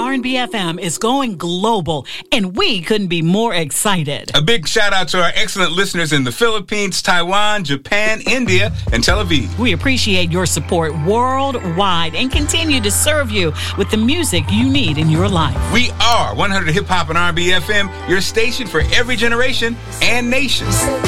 R&B FM is going global, and we couldn't be more excited. A big shout out to our excellent listeners in the Philippines, Taiwan, Japan, India, and Tel Aviv. We appreciate your support worldwide and continue to serve you with the music you need in your life. We are 100 Hip Hop and R&B FM, your station for every generation and nation.